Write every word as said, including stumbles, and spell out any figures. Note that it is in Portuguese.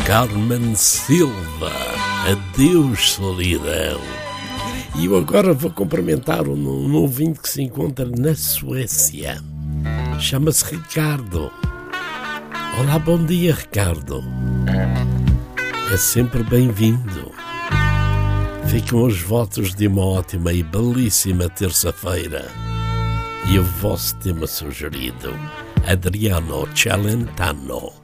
Carmen Silva, adeus solidão. E eu agora vou cumprimentar um, um ouvinte que se encontra na Suécia. Chama-se Ricardo. Olá, bom dia, Ricardo. É sempre bem-vindo. Ficam os votos de uma ótima e belíssima terça-feira. E o vosso tema sugerido, Adriano Celentano.